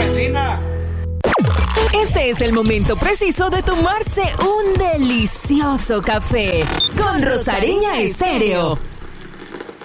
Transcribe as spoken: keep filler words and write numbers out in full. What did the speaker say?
vecina. Este es el momento preciso de tomarse un delicioso café con Rosariña Estéreo.